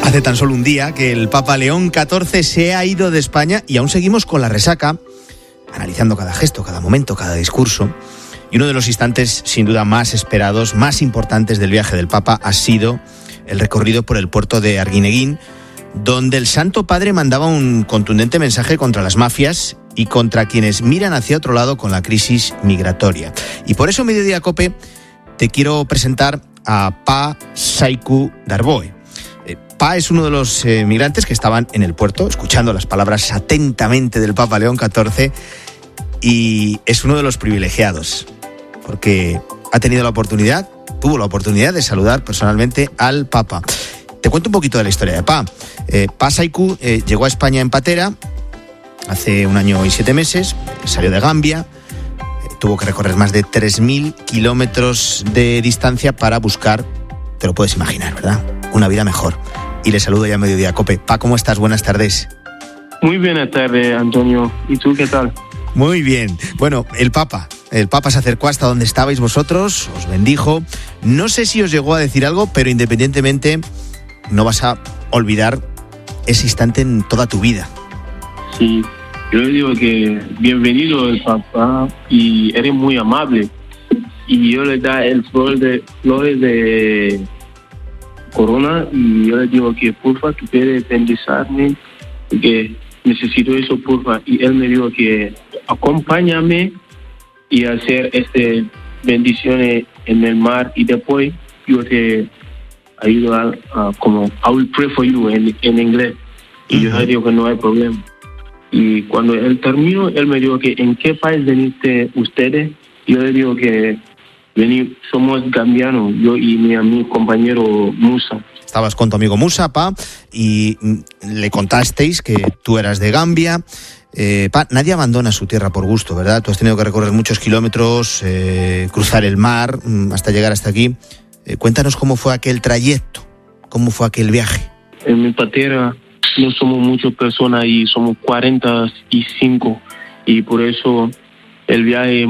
Hace tan solo un día que el Papa León XIV se ha ido de España y aún seguimos con la resaca, analizando cada gesto, cada momento, cada discurso. Y uno de los instantes sin duda más esperados, más importantes del viaje del Papa ha sido el recorrido por el puerto de Arguineguín, donde el Santo Padre mandaba un contundente mensaje contra las mafias y contra quienes miran hacia otro lado con la crisis migratoria. Y por eso, Mediodía Cope, te quiero presentar a Pa Saiku Darboe. Pa es uno de los migrantes que estaban en el puerto, escuchando las palabras atentamente del Papa León XIV, y es uno de los privilegiados, porque tuvo la oportunidad de saludar personalmente al Papa. Te cuento un poquito de la historia de Pa. Pa Saiku llegó a España en patera hace 1 año y 7 meses, salió de Gambia, tuvo que recorrer más de 3.000 kilómetros de distancia para buscar, te lo puedes imaginar, ¿verdad?, una vida mejor. Y le saludo ya a Mediodía Cope. Pa, ¿cómo estás? Buenas tardes. Muy buenas tardes, Antonio. ¿Y tú qué tal? Muy bien. Bueno, el Papa se acercó hasta donde estabais vosotros, os bendijo. No sé si os llegó a decir algo, pero independientemente no vas a olvidar ese instante en toda tu vida. Sí, yo le digo que bienvenido el Papa y eres muy amable. Y yo le da el flores de corona y yo le digo que porfa, tú puedes bendecirme porque necesito eso, porfa. Y él me dijo que acompáñame y hacer bendiciones en el mar y después yo te ayudo a como I will pray for you en inglés. Y yo le digo que no hay problema. Y cuando él terminó, él me dijo que en qué país veniste ustedes. Yo le digo que somos gambianos, yo y mi compañero Musa. Estabas con tu amigo Musa, Pa, y le contasteis que tú eras de Gambia. Pa, nadie abandona su tierra por gusto, ¿verdad? Tú has tenido que recorrer muchos kilómetros, cruzar el mar hasta llegar hasta aquí. Cuéntanos cómo fue aquel trayecto, cómo fue aquel viaje. En mi patera no somos muchas personas y somos 45 y por eso el viaje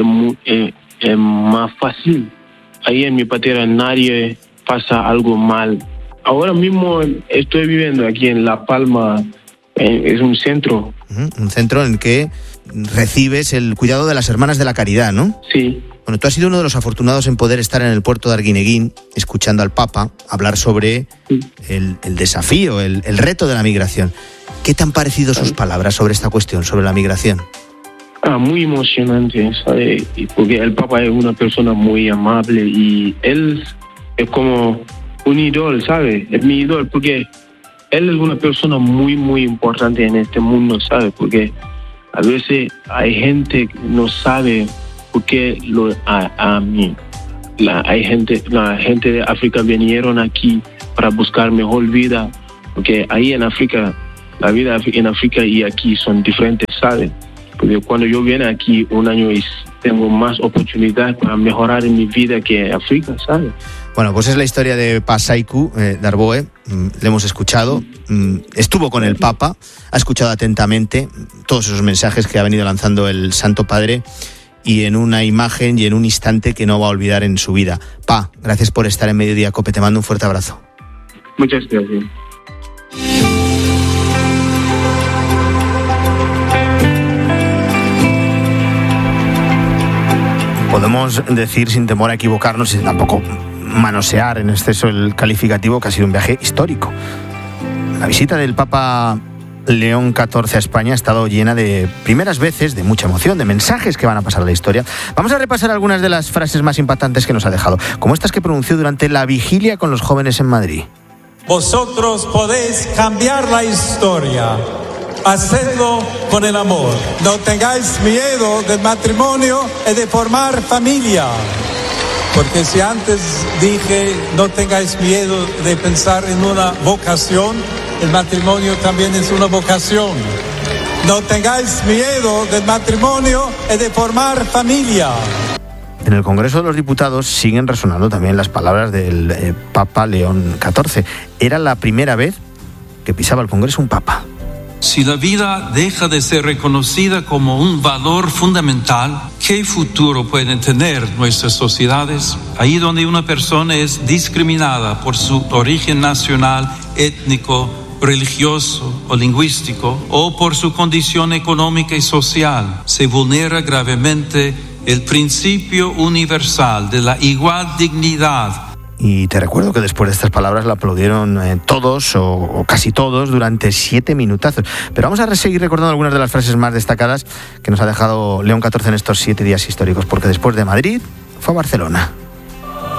es más fácil. Ahí en mi patera nadie pasa algo mal. Ahora mismo estoy viviendo aquí en La Palma, es un centro. Un centro en el que recibes el cuidado de las Hermanas de la Caridad, ¿no? Sí. Bueno, tú has sido uno de los afortunados en poder estar en el puerto de Arguineguín, escuchando al Papa hablar sobre el desafío, el reto de la migración. ¿Qué te han parecido sus palabras sobre esta cuestión, sobre la migración? Muy emocionante, ¿sabes? Porque el Papa es una persona muy amable y él es como un ídolo, ¿sabes? Es mi ídolo porque él es una persona muy, muy importante en este mundo, ¿sabes? Porque a veces hay gente que no sabe por qué la gente de África vinieron aquí para buscar mejor vida, porque ahí en África, la vida en África y aquí son diferentes, ¿sabes? Porque cuando yo vine aquí 1 año y tengo más oportunidades para mejorar en mi vida que África, ¿sabes? Bueno, pues es la historia de Pa Saiku Darboe. Le hemos escuchado. Estuvo con el Papa, ha escuchado atentamente todos esos mensajes que ha venido lanzando el Santo Padre y en una imagen y en un instante que no va a olvidar en su vida. Pa, gracias por estar en Mediodía Cope. Te mando un fuerte abrazo. Muchas gracias. Podemos decir, sin temor a equivocarnos y tampoco manosear en exceso el calificativo, que ha sido un viaje histórico. La visita del Papa León XIV a España ha estado llena de primeras veces, de mucha emoción, de mensajes que van a pasar a la historia. Vamos a repasar algunas de las frases más impactantes que nos ha dejado, como estas que pronunció durante la vigilia con los jóvenes en Madrid. Vosotros podéis cambiar la historia. Hacedlo con el amor. No tengáis miedo del matrimonio y de formar familia. Porque si antes dije no tengáis miedo de pensar en una vocación, el matrimonio también es una vocación. No tengáis miedo del matrimonio y de formar familia. En el Congreso de los Diputados siguen resonando también las palabras del Papa León XIV. Era la primera vez que pisaba el Congreso un Papa. Si la vida deja de ser reconocida como un valor fundamental, ¿qué futuro pueden tener nuestras sociedades? Ahí donde una persona es discriminada por su origen nacional étnico, religioso o lingüístico, o por su condición económica y social, se vulnera gravemente el principio universal de la igual dignidad. Y te recuerdo que después de estas palabras la aplaudieron todos o casi todos durante 7 minutazos. Pero vamos a seguir recordando algunas de las frases más destacadas que nos ha dejado León XIV en estos 7 días históricos, porque después de Madrid fue a Barcelona.